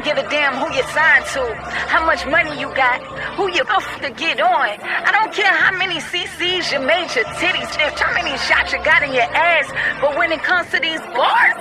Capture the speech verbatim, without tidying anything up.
don't give a damn who you signed to, how much money you got, who you off to get on. I don't care how many C Cs you made your titties, how many shots you got in your ass, but when it comes to these bars,